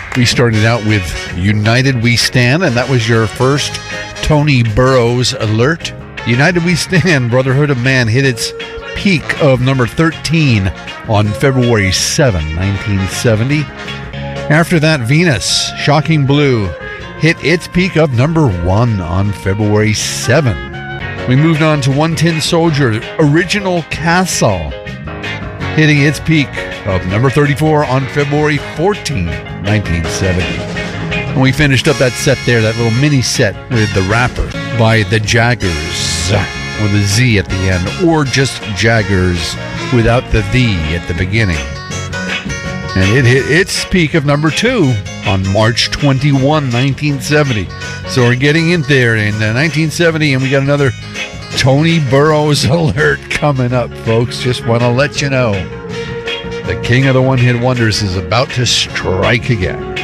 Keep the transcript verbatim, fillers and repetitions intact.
We started out with United We Stand, and that was your first Tony Burrows alert. United We Stand, Brotherhood of Man, hit its peak of number thirteen on February seventh, nineteen seventy. After that, Venus, Shocking Blue, hit its peak of number one on February seventh. We moved on to one tin Soldier, Original Castle, hitting its peak of number thirty-four on February fourteenth, nineteen seventy. And we finished up that set there, that little mini set with The Rapper by The Jaggers, with a Z at the end, or just Jaggers without the the at the beginning. And it hit its peak of number two on March twenty-first, nineteen seventy. So we're getting in there in uh, nineteen seventy, and we got another Tony Burrows alert coming up, folks. Just want to let you know the king of the one-hit wonders is about to strike again.